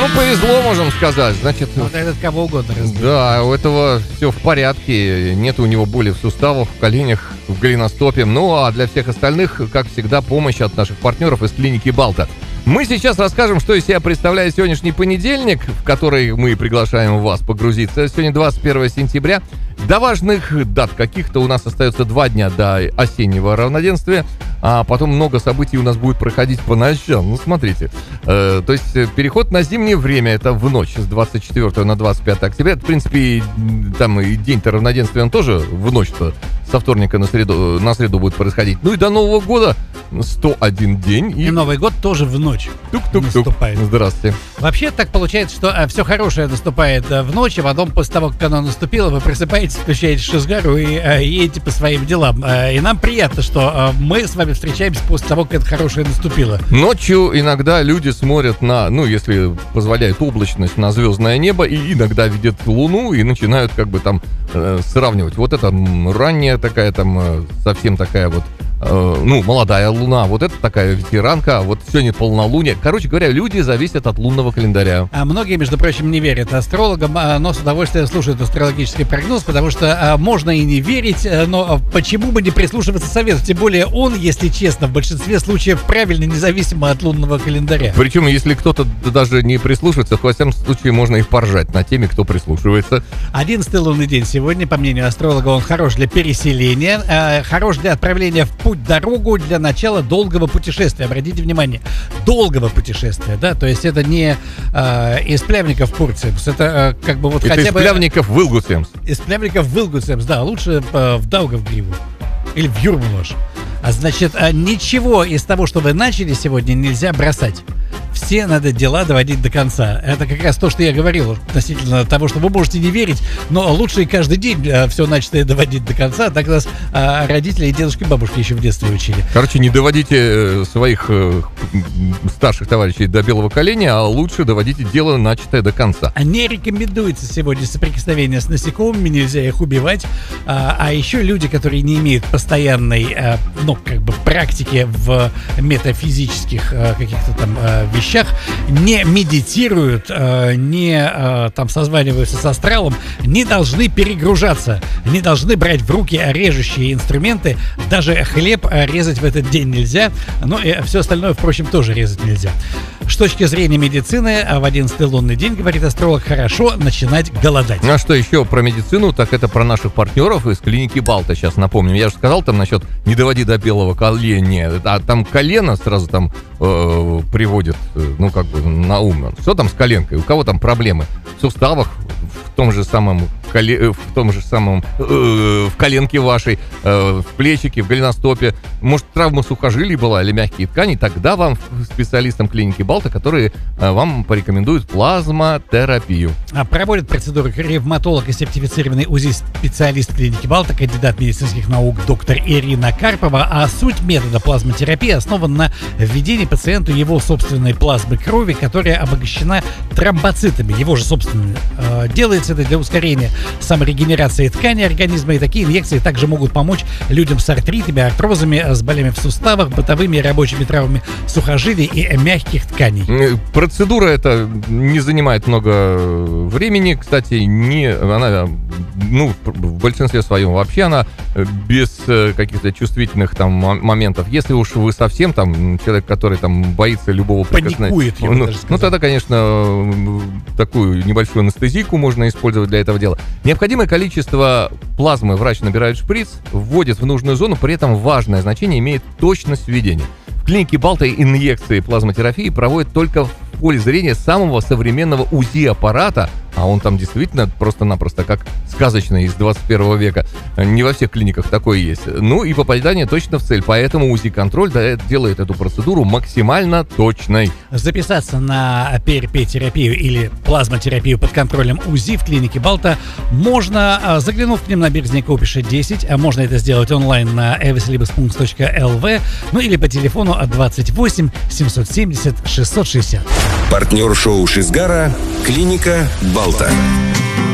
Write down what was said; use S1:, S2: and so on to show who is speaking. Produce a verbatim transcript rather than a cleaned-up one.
S1: повезло, можем сказать. Значит,
S2: вот этот кого угодно разбил.
S1: Да, у этого все в порядке. Нет у него боли в суставах, в коленях, в голеностопе. Ну, а для всех остальных, как всегда, помощь от наших партнеров из клиники Балта. Мы сейчас расскажем, что из себя представляет сегодняшний понедельник, в который мы приглашаем вас погрузиться. Сегодня двадцать первое сентября. До важных дат каких-то у нас остается два дня до осеннего равноденствия, а потом много событий у нас будет проходить по ночам. Ну, смотрите. Э, то есть переход на зимнее время, это в ночь с двадцать четвёртого на двадцать пятое октября. В принципе, там и день-то равноденствия, он тоже в ночь-то со вторника на среду, на среду будет происходить. Ну и до Нового года сто один день.
S2: И, и Новый год тоже в ночь наступает.
S1: Здравствуйте.
S2: Вообще так получается, что а, все хорошее наступает а, в ночь, а потом после того, как оно наступило, вы просыпаетесь, включаете Шизгару и а, едете по своим делам. А, и нам приятно, что а, мы с вами встречаемся после того, как это хорошее наступило.
S1: Ночью иногда люди смотрят на, ну, если позволяет облачность, на звездное небо, и иногда видят Луну и начинают как бы там э, сравнивать. Вот это ранняя такая там, э, совсем такая вот, э, ну, молодая Луна, вот это такая ветеранка, вот сегодня полнолуние. Короче говоря, люди зависят от лунного календаря.
S2: А многие, между прочим, не верят астрологам, но с удовольствием слушают астрологический прогноз, потому что а, можно и не верить, но почему бы не прислушиваться совету? Тем более он, если честно, в большинстве случаев правильно, независимо от лунного календаря.
S1: Причем, если кто-то даже не прислушивается, в всяком случае можно и поржать над теми, кто прислушивается.
S2: Одиннадцатый лунный день сегодня, по мнению астролога, он хорош для переселения, э, хорош для отправления в путь-дорогу, для начала долгого путешествия. Обратите внимание, долгого путешествия, да, то есть это не э, из Плявников в Пурцемс, это э, как бы вот
S1: это
S2: хотя
S1: из
S2: бы...
S1: Плявников в Илгусемс.
S2: Из Плявников в Илгусемс, да, лучше э, в Даугавгриву или в Юрмалаш. А значит, э, ничего из того, что вы начали сегодня, нельзя бросать. Все надо дела доводить до конца. Это как раз то, что я говорил относительно того, что вы можете не верить, но лучше и каждый день э, все начатое доводить до конца. Так нас э, родители и дедушки и бабушки еще в детстве учили.
S1: Короче, не доводите своих э, старших товарищей до белого коленя, а лучше доводите дело начатое до конца.
S2: Не рекомендуется сегодня соприкосновение с насекомыми, нельзя их убивать. А, а еще люди, которые не имеют постоянной, э, ну, как бы практики в метафизических э, каких-то там э, вещах, не медитируют, э, не э, там созваниваются с астралом, не должны перегружаться, не должны брать в руки режущие инструменты. Даже хлеб резать в этот день нельзя, но и все остальное, впрочем, тоже резать нельзя. С точки зрения медицины, в одиннадцатый лунный день, говорит астролог, хорошо начинать голодать.
S1: Ну а что еще про медицину, так это про наших партнеров из клиники Балта. Сейчас напомним, я же сказал там насчет не доводи до белого коленя, а там колено сразу там э, приводит, ну как бы на ум. Что там с коленкой? У кого там проблемы? В суставах, в том же самом в том же самом э, в коленке вашей, э, в плечике, в голеностопе, может, травма сухожилий была или мягкие ткани, тогда вам, специалистам клиники Балта, которые э, вам порекомендуют плазмотерапию.
S2: А проводят процедуры ревматолог и сертифицированный УЗИ-специалист клиники Балта, кандидат медицинских наук доктор Ирина Карпова. А суть метода плазмотерапии основан на введении пациенту его собственной плазмы крови, которая обогащена тромбоцитами, его же собственными. Э, делается это для ускорения саморегенерации тканей организма, и такие инъекции также могут помочь людям с артритами, артрозами, с болями в суставах, бытовыми и рабочими травмами сухожилий и мягких тканей.
S1: Процедура эта не занимает много времени, кстати, не, она, ну, в большинстве своем вообще она без каких-то чувствительных там моментов. Если уж вы совсем там человек, который там боится любого прикосновения, ну, ну тогда, конечно, такую небольшую анестезийку можно использовать для этого дела. Необходимое количество плазмы врач набирает в шприц, вводит в нужную зону, при этом важное значение имеет точность введения. В клинике Балта инъекции плазмотерапии проводят только в поле зрения самого современного УЗИ-аппарата, а он там действительно просто-напросто как сказочный из двадцать первого века. Не во всех клиниках такое есть. Ну и попадание точно в цель, поэтому УЗИ-контроль делает эту процедуру максимально точной.
S2: Записаться на пэ эр пэ-терапию или плазмотерапию под контролем УЗИ в клинике Балта можно, заглянув к ним на Березня Копиша десять, а можно это сделать онлайн на эвислибоспункт точка эл ви, ну или по телефону от двадцать восемь семьсот семьдесят шестьсот шестьдесят.
S3: Партнер шоу Шизгара — клиника Балта.